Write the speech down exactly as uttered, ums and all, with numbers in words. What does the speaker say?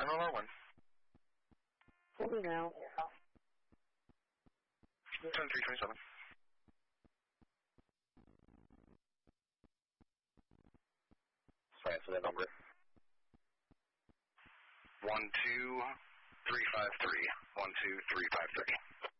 M L R one. Hold it now. ten three twenty-seven. Sorry, answer that number. One two three five three. One two three five three.